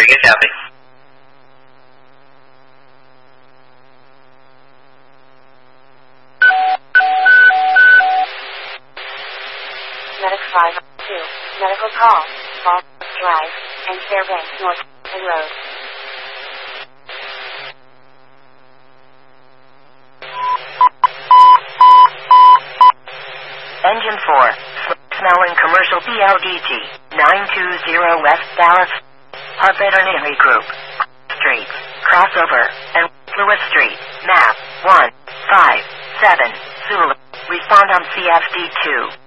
Rodriguez, copy. Medic 5-2. Medical call. Fall Drive and Fairbanks North Road. Engine 4. Smelling commercial PLDT. 920 West Dallas. Harvard Group. Street. Crossover. And Lewis Street. Map 157. Zulu. Respond on CFD2.